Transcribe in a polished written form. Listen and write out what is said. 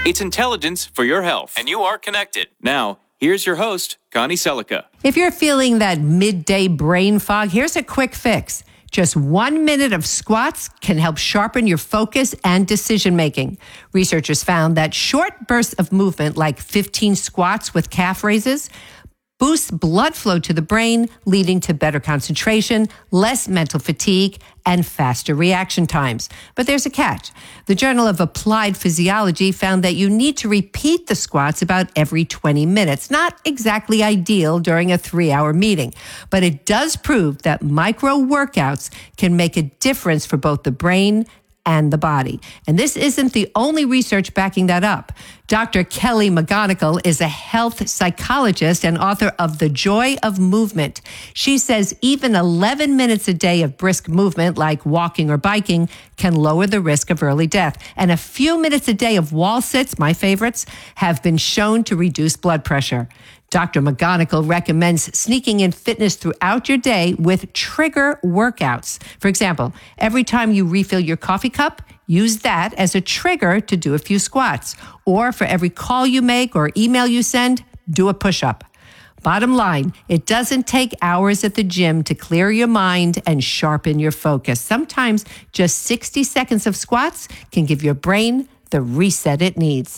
It's intelligence for your health, and you are connected. Now, here's your host, Connie Selica. If you're feeling that midday brain fog, here's a quick fix. Just 1 minute of squats can help sharpen your focus and decision making. Researchers found that short bursts of movement, like 15 squats with calf raises, boosts blood flow to the brain, leading to better concentration, less mental fatigue, and faster reaction times. But there's a catch. The Journal of Applied Physiology found that you need to repeat the squats about every 20 minutes. Not exactly ideal during a 3-hour meeting, but it does prove that micro workouts can make a difference for both the brain and the body. And this isn't the only research backing that up. Dr. Kelly McGonigal is a health psychologist and author of The Joy of Movement. She says even 11 minutes a day of brisk movement, like walking or biking, can lower the risk of early death. And a few minutes a day of wall sits, my favorites, have been shown to reduce blood pressure. Dr. McGonigal recommends sneaking in fitness throughout your day with trigger workouts. For example, every time you refill your coffee cup, use that as a trigger to do a few squats. Or for every call you make or email you send, do a push-up. Bottom line, it doesn't take hours at the gym to clear your mind and sharpen your focus. Sometimes just 60 seconds of squats can give your brain the reset it needs.